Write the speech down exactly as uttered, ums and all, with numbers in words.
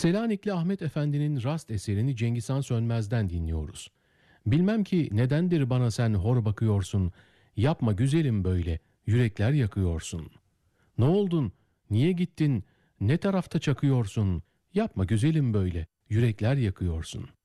Selanikli Ahmet Efendi'nin Rast eserini Cengiz Han Sönmez'den dinliyoruz. Bilmem ki nedendir bana sen hor bakıyorsun, yapma güzelim böyle, yürekler yakıyorsun. Ne oldun, niye gittin, ne tarafta çakıyorsun, yapma güzelim böyle, yürekler yakıyorsun.